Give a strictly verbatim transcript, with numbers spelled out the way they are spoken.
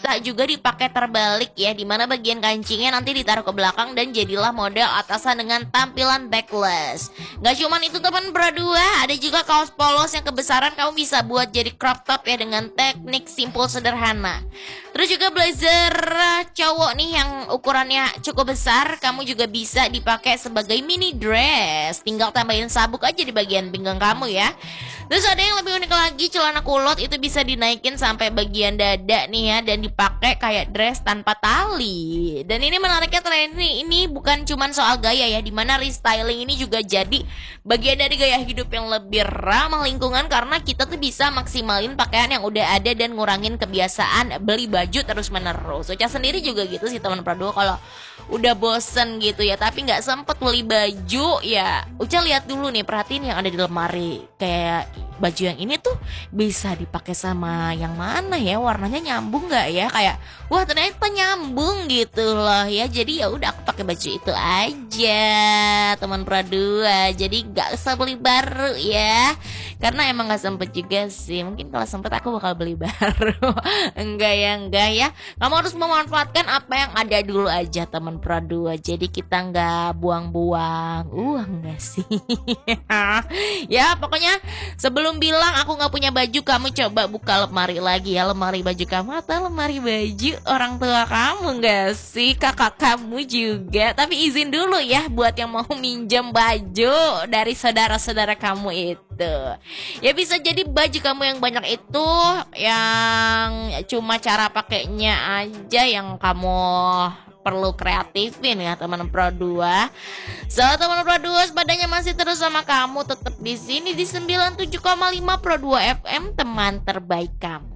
bisa juga dipakai terbalik ya, dimana bagian kancingnya nanti ditaruh ke belakang dan jadilah model atasan dengan tampilan backless. Gak cuman itu teman berdua, ada juga kaos polos yang kebesaran kamu bisa buat jadi crop top ya dengan teknik simple sederhana. Terus juga blazer cowok nih yang ukurannya cukup besar, kamu juga bisa dipakai sebagai mini dress. Tinggal tambahin sabuk aja di bagian pinggang kamu ya. Terus ada yang lebih unik lagi, celana kulot itu bisa dinaikin sampai bagian dada nih ya, dan dipakai kayak dress tanpa tali. Dan ini menariknya tren ini, ini bukan cuman soal gaya ya, dimana restyling ini juga jadi bagian dari gaya hidup yang lebih ramah lingkungan, karena kita tuh bisa maksimalin pakaian yang udah ada dan ngurangin kebiasaan beli baju terus menerus. Uca sendiri juga gitu sih teman Prado, kalau udah bosen gitu ya tapi nggak sempet beli baju ya, Uca lihat dulu nih, perhatiin yang ada di lemari, kayak baju yang ini tuh bisa dipakai sama yang mana ya, warnanya nyambung nggak ya, kayak wah ternyata nyambung gitu loh ya. Jadi ya udah aku pakai baju itu aja teman Pradua, jadi nggak usah beli baru ya, karena emang nggak sempet juga sih. Mungkin kalau sempet aku bakal beli baru. Enggak ya, enggak ya, kamu harus memanfaatkan apa yang ada dulu aja teman Pradua, jadi kita nggak buang-buang uang nggak sih. Ya pokoknya sebelum bilang aku nggak punya baju, kamu coba buka lemari lagi ya, lemari baju kamu atau lemari baju orang tua kamu nggak sih, kakak kamu juga. Tapi izin dulu ya buat yang mau minjem baju dari saudara-saudara kamu itu. Ya bisa jadi baju kamu yang banyak itu yang cuma cara pakainya aja yang kamu perlu kreatifin ya teman Pro dua. So teman Pro dua, sepadanya masih terus sama kamu, tetap di sini di sembilan puluh tujuh koma lima Pro dua F M, teman terbaik kamu.